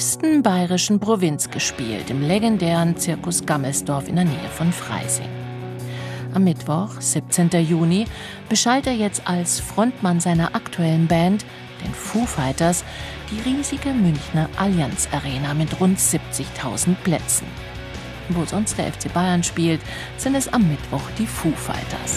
tiefsten bayerischen Provinz gespielt, im legendären Circus Gammelsdorf in der Nähe von Freising. Am Mittwoch, 17. Juni, beschallt er jetzt als Frontmann seiner aktuellen Band, den Foo Fighters, die riesige Münchner Allianz Arena mit rund 70.000 Plätzen. Wo sonst der FC Bayern spielt, sind es am Mittwoch die Foo Fighters.